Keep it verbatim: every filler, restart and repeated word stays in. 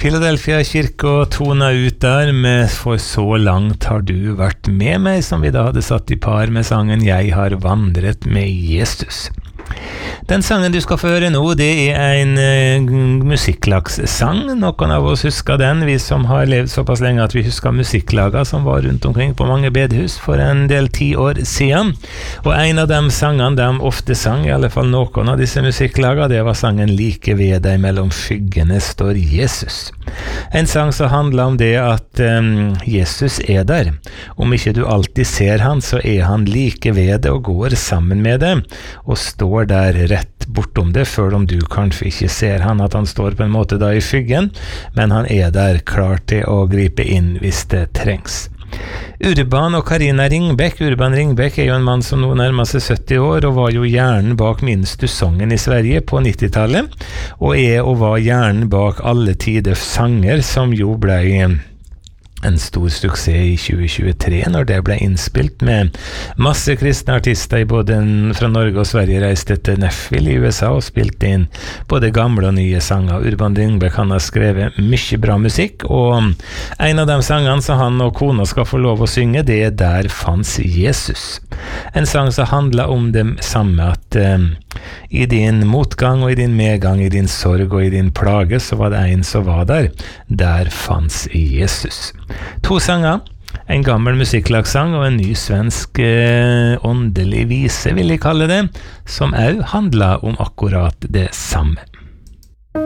Philadelphia kirke tona ut der med For så langt har du vært med meg, som vi da hadde satt i par med sangen Jeg har vandret med Jesus. Den sangen du skal få høre nå, det er en uh, musikklagssang. Noen av oss husker den, vi som har levd såpass lenge at vi husker musikklager som var rundt omkring på mange bedehus for en del ti år siden. Og en av de sangene de ofte sang, i alle fall noen av disse musikklager, det var sangen Like ved deg mellom skyggene står Jesus. En sang som handler om det at um, Jesus er der. Om ikke du alltid ser han, så er han like ved det og går sammen med det, og står der rett bortom det, selv om du kanskje ikke ser han, at han står på en måte da i skyggen, men han er der klar til å gripe inn hvis det trengs. Urban og Karina Ringbekk. Urban Ringbekk er jo en mann som nå nærmer seg sytti år, og var jo hjernen bak Minns du sången i Sverige på nittitallet, og er og var hjernen bak Alle tiders sanger, som jo ble en stor suksess i tjue tjuetre, når det ble innspilt med masse kristne artister i både fra Norge og Sverige, reiste til Nashville i U S A og spilte inn både gamle og nye sanger. Urban Ringbekk, han har skrevet mye bra musikk, og en av de sangene som han og kona skal få lov å synge, det er Der fanns Jesus. En sang som handler om det samme, at um, i din motgang og i din medgang, i din sorg og i din plage, så var det en som var der. Der fanns Jesus. To sanger, en gammel musikklagssang og en ny svensk eh, åndelig vise, vil jeg kalle det, som også handler om akkurat det samme.